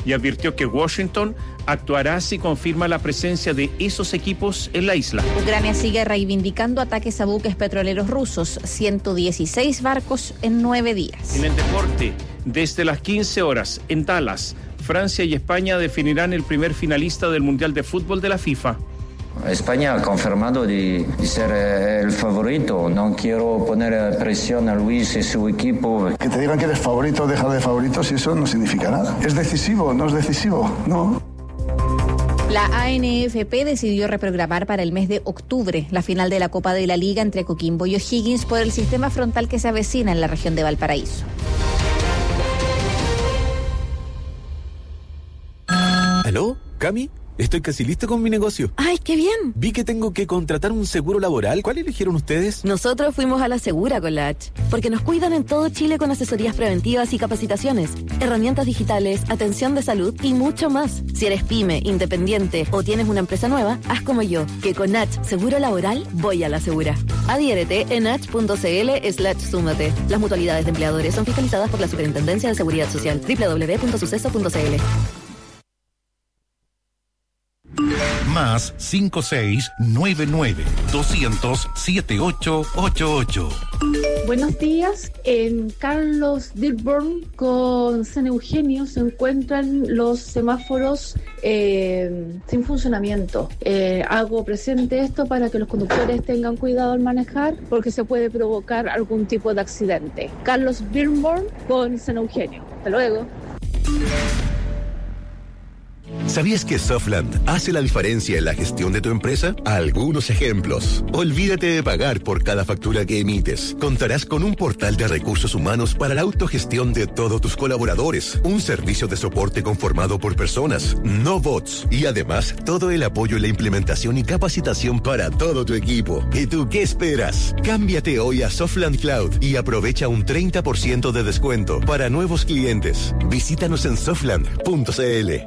y advirtió que Washington actuará si confirma la presencia de esos equipos en la isla. Ucrania sigue reivindicando ataques a buques petroleros rusos, 116 barcos en 9 días. En el deporte, desde las 15 horas en Dallas, Francia y España definirán el primer finalista del Mundial de Fútbol de la FIFA. España ha confirmado de ser el favorito. No quiero poner presión a Luis y su equipo. Que te digan que eres favorito o dejar de favoritos y eso no significa nada. ¿Es decisivo? ¿No es decisivo? No. La ANFP decidió reprogramar para el mes de octubre la final de la Copa de la Liga entre Coquimbo y O'Higgins por el sistema frontal que se avecina en la región de Valparaíso. ¿Aló? ¿Cami? Estoy casi listo con mi negocio. ¡Ay, qué bien! Vi que tengo que contratar un seguro laboral. ¿Cuál eligieron ustedes? Nosotros fuimos a la Segura con la H, porque nos cuidan en todo Chile con asesorías preventivas y capacitaciones, herramientas digitales, atención de salud y mucho más. Si eres pyme, independiente o tienes una empresa nueva, haz como yo, que con H Seguro Laboral voy a la Segura. Adhiérete en h.cl/súmate. Las mutualidades de empleadores son fiscalizadas por la Superintendencia de Seguridad Social. www.suceso.cl. Más 5699-200-7888. Buenos días. En Carlos Dearborn con San Eugenio se encuentran los semáforos sin funcionamiento. Hago presente esto para que los conductores tengan cuidado al manejar porque se puede provocar algún tipo de accidente. Carlos Dearborn con San Eugenio. Hasta luego. ¿Sabías que Softland hace la diferencia en la gestión de tu empresa? Algunos ejemplos. Olvídate de pagar por cada factura que emites. Contarás con un portal de recursos humanos para la autogestión de todos tus colaboradores. Un servicio de soporte conformado por personas, no bots. Y además, todo el apoyo en la implementación y capacitación para todo tu equipo. ¿Y tú qué esperas? Cámbiate hoy a Softland Cloud y aprovecha un 30% de descuento para nuevos clientes. Visítanos en softland.cl.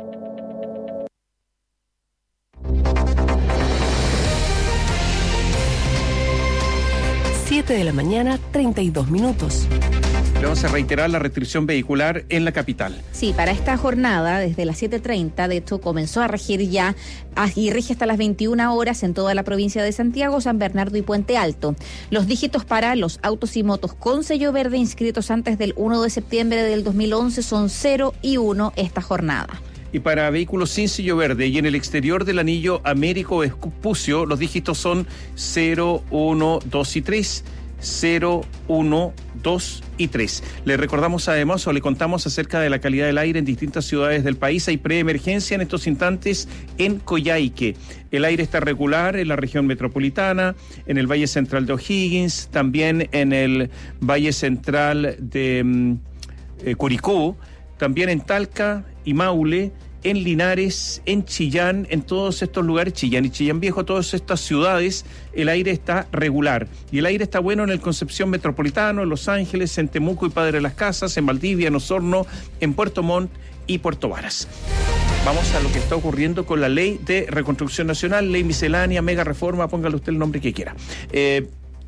7:32 a.m. Le vamos a reiterar la restricción vehicular en la capital. Sí, para esta jornada, desde las 7:30, de hecho, comenzó a regir ya y rige hasta las 21 horas en toda la provincia de Santiago, San Bernardo y Puente Alto. Los dígitos para los autos y motos con sello verde inscritos antes del 1 de septiembre del 2011 son 0 y 1 esta jornada. Y para vehículos sin sello verde y en el exterior del anillo Américo Vespucio, los dígitos son 0, 1, 2 y 3. 0, 1, 2 y 3. Le recordamos además o le contamos acerca de la calidad del aire en distintas ciudades del país. Hay preemergencia en estos instantes en Coyhaique. El aire está regular en la región metropolitana, en el Valle Central de O'Higgins, también en el Valle Central de Curicó, también en Talca y Maule, en Linares, en Chillán, en todos estos lugares, Chillán y Chillán Viejo, todas estas ciudades, el aire está regular. Y el aire está bueno en el Concepción Metropolitano, en Los Ángeles, en Temuco y Padre Las Casas, en Valdivia, en Osorno, en Puerto Montt y Puerto Varas. Vamos a lo que está ocurriendo con la Ley de Reconstrucción Nacional, Ley Miscelánea, Mega Reforma, póngale usted el nombre que quiera. ¿Qué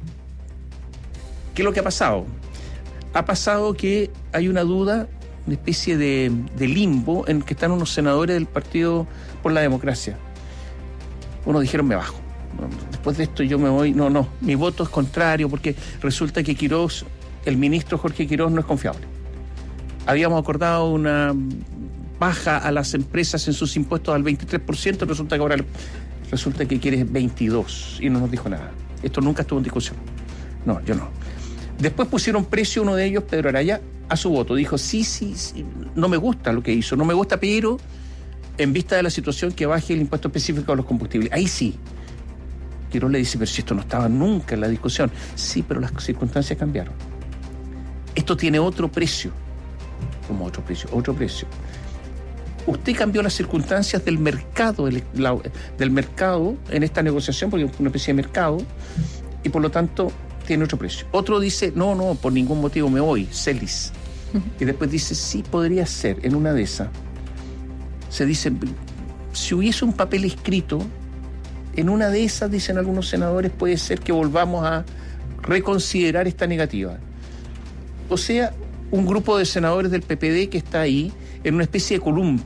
es lo que ha pasado? Ha pasado que hay una duda, una especie de limbo en que están unos senadores del Partido por la Democracia. Unos dijeron me bajo. Después de esto yo me voy. No, mi voto es contrario porque resulta que Quirós, el ministro Jorge Quirós, no es confiable. Habíamos acordado una baja a las empresas en sus impuestos al 23%, resulta que ahora que quiere 22% y no nos dijo nada. Esto nunca estuvo en discusión. No, yo no. Después pusieron precio uno de ellos, Pedro Araya, a su voto. Dijo, sí, no me gusta lo que hizo, no me gusta, pero en vista de la situación que baje el impuesto específico a los combustibles. Ahí sí. Quirós le dice, pero si esto no estaba nunca en la discusión. Sí, pero las circunstancias cambiaron. Esto tiene otro precio. ¿Cómo otro precio? Otro precio. Usted cambió las circunstancias del mercado en esta negociación, porque es una especie de mercado, y por lo tanto tiene otro precio. Otro dice, no, por ningún motivo me voy, Celis. Y después dice, sí, podría ser, en una de esas. Se dice, si hubiese un papel escrito, en una de esas, dicen algunos senadores, puede ser que volvamos a reconsiderar esta negativa. O sea, un grupo de senadores del PPD que está ahí, en una especie de columpio,